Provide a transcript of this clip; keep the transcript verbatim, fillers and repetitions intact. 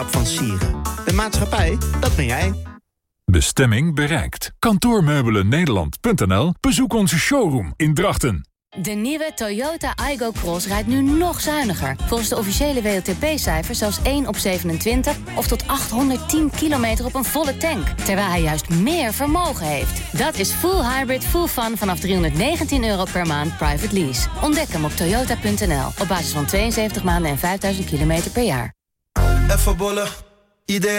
van Sieren. De maatschappij, dat ben jij. Bestemming bereikt. kantoormeubelen nederland punt n l. Bezoek onze showroom in Drachten. De nieuwe Toyota Aygo Cross rijdt nu nog zuiniger. Volgens de officiële W L T P-cijfers zelfs één op zevenentwintig... of tot achthonderdtien kilometer op een volle tank. Terwijl hij juist meer vermogen heeft. Dat is full hybrid, full fun vanaf driehonderdnegentien euro per maand private lease. Ontdek hem op toyota punt n l. Op basis van tweeënzeventig maanden en vijfduizend kilometer per jaar. Even bollen, iedereen